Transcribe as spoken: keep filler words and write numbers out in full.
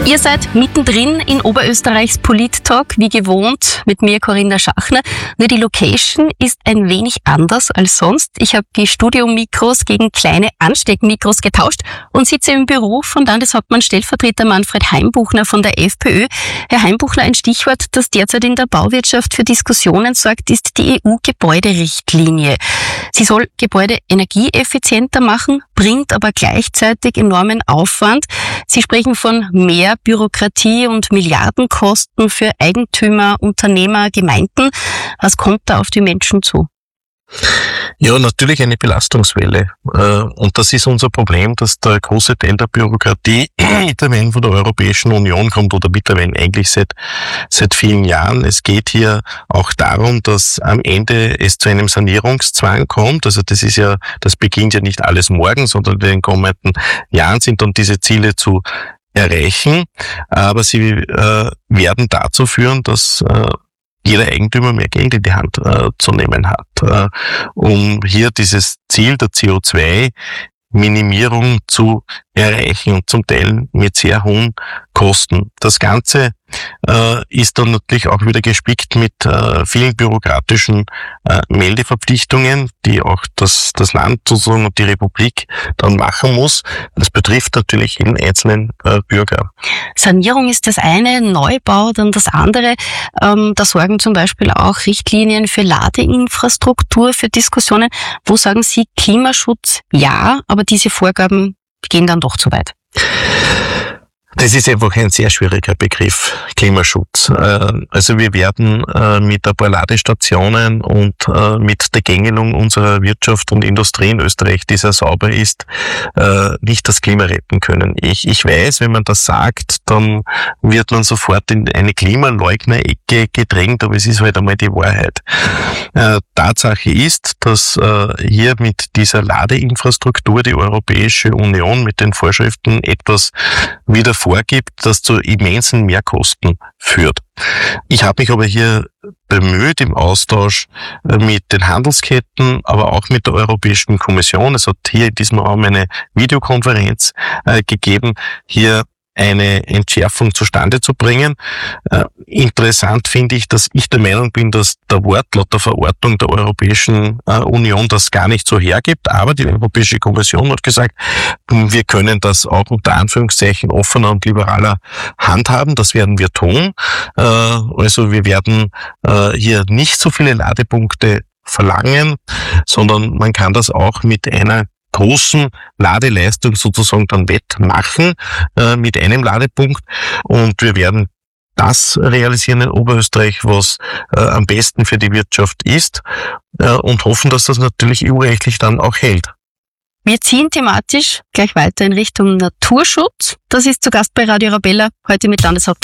Ihr seid mittendrin in Oberösterreichs Polit-Talk, wie gewohnt, mit mir Corinna Schachner. Nur die Location ist ein wenig anders als sonst. Ich habe die Studiomikros gegen kleine Ansteckmikros getauscht und sitze im Büro von Landeshauptmann Stellvertreter Manfred Heimbuchner von der FPÖ. Herr Heimbuchner, ein Stichwort, das derzeit in der Bauwirtschaft für Diskussionen sorgt, ist die E U-Gebäuderichtlinie. Sie soll Gebäude energieeffizienter machen, bringt aber gleichzeitig enormen Aufwand. Sie sprechen von mehr Bürokratie und Milliardenkosten für Eigentümer, Unternehmer, Gemeinden. Was kommt da auf die Menschen zu? Ja, natürlich eine Belastungswelle. Und das ist unser Problem, dass der große Teil der Bürokratie mittlerweile von der Europäischen Union kommt oder mittlerweile eigentlich seit, seit vielen Jahren. Es geht hier auch darum, dass am Ende es zu einem Sanierungszwang kommt. Also das ist ja, das beginnt ja nicht alles morgen, sondern in den kommenden Jahren sind dann diese Ziele zu erreichen. Aber sie äh, werden dazu führen, dass äh, jeder Eigentümer mehr Geld in die Hand äh, zu nehmen hat, äh, um hier dieses Ziel der C O zwei Minimierung zu erreichen und zum Teil mit sehr hohen Kosten. Das Ganze äh, ist dann natürlich auch wieder gespickt mit äh, vielen bürokratischen äh, Meldeverpflichtungen, die auch das, das Land sozusagen und die Republik dann machen muss. Das betrifft natürlich jeden einzelnen äh, Bürger. Sanierung ist das eine, Neubau dann das andere. Ähm, da sorgen zum Beispiel auch Richtlinien für Ladeinfrastruktur, für Diskussionen. Wo sagen Sie Klimaschutz ja, aber diese Vorgaben gehen dann doch zu weit? Das ist einfach ein sehr schwieriger Begriff, Klimaschutz. Also wir werden mit ein paar Ladestationen und mit der Gängelung unserer Wirtschaft und Industrie in Österreich, die sehr sauber ist, nicht das Klima retten können. Ich, ich weiß, wenn man das sagt, dann wird man sofort in eine Klimaleugner-Ecke gedrängt, aber es ist halt einmal die Wahrheit. Tatsache ist, dass hier mit dieser Ladeinfrastruktur die Europäische Union mit den Vorschriften etwas wieder vorgibt, das zu immensen Mehrkosten führt. Ich habe mich aber hier bemüht im Austausch mit den Handelsketten, aber auch mit der Europäischen Kommission. Es hat hier in diesem Raum eine Videokonferenz äh, gegeben, hier eine Entschärfung zustande zu bringen. Äh, interessant finde ich, dass ich der Meinung bin, dass der Wortlaut der Verordnung der Europäischen äh, Union das gar nicht so hergibt, aber die Europäische Kommission hat gesagt, wir können das auch unter Anführungszeichen offener und liberaler handhaben, das werden wir tun. Äh, also wir werden äh, hier nicht so viele Ladepunkte verlangen, sondern man kann das auch mit einer großen Ladeleistung sozusagen dann wettmachen äh, mit einem Ladepunkt und wir werden das realisieren in Oberösterreich, was äh, am besten für die Wirtschaft ist äh, und hoffen, dass das natürlich E U-rechtlich dann auch hält. Wir ziehen thematisch gleich weiter in Richtung Naturschutz. Das ist zu Gast bei Radio Arabella, heute mit Landeshauptmann